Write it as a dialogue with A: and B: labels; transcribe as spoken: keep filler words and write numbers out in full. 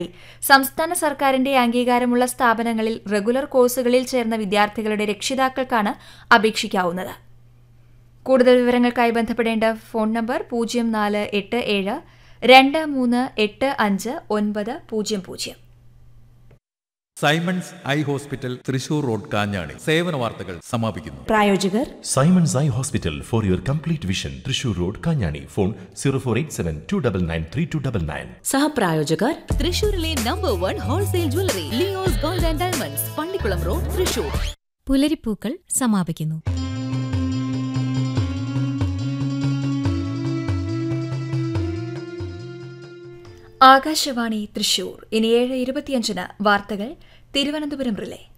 A: സംസ്ഥാന സർക്കാരിന്റെ അംഗീകാരമുള്ള സ്ഥാപനങ്ങളിൽ റെഗുലർ കോഴ്സുകളിൽ ചേർന്ന വിദ്യാർത്ഥികളുടെ രക്ഷിതാക്കൾക്കാണ് അപേക്ഷിക്കാവുന്നത്. കൂടുതൽ വിവരങ്ങൾക്കായി ബന്ധപ്പെടേണ്ട ഫോൺ നമ്പർ പൂജ്യം നാല് എട്ട് ഏഴ് രണ്ട് മൂന്ന് എട്ട് അഞ്ച് ഒൻപത് പൂജ്യം പൂജ്യം.
B: Symons eye hospital, Thrissur road, Kanjani. സേവന വാർത്തകൾ സമാപിക്കുന്നു.
C: പ്രായോജകർ
D: Symons eye hospital for your complete vision, Thrissur road, Kanjani. Phone zero four eight seven to double nine three to double nine.
C: സഹപ്രായോജകർ
E: തൃശൂരിലെ number one wholesale jewellery Leo's gold and diamonds, Pallikkulam road, Thrissur.
F: പുലരിപ്പൂക്കൾ സമാപിക്കുന്നു.
A: ആകാശവാണി തൃശൂർ. ഇനി ഏഴ് ഇരുപത്തിയഞ്ചിന് വാർത്തകൾ തിരുവനന്തപുരം റിലേ.